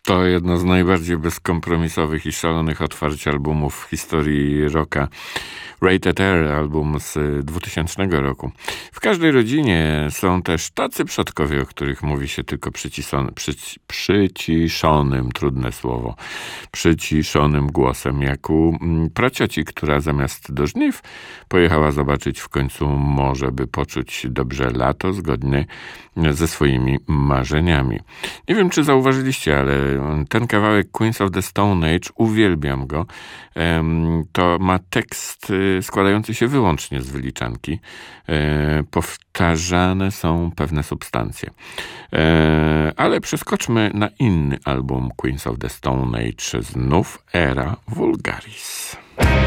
To jedno z najbardziej bezkompromisowych i szalonych otwarć albumów w historii rocka. Rated R, album z 2000 roku. W każdej rodzinie są też tacy przodkowie, o których mówi się tylko przyciszonym, trudne słowo, przyciszonym głosem, jak u pracioci, która zamiast do żniw pojechała zobaczyć w końcu morze, by poczuć dobrze lato, zgodnie ze swoimi marzeniami. Nie wiem, czy zauważyliście, ale ten kawałek Queens of the Stone Age, uwielbiam go. To ma tekst składający się wyłącznie z wyliczanki. Powtarzane są pewne substancje. Ale przeskoczmy na inny album Queens of the Stone Age, znów Era Vulgaris.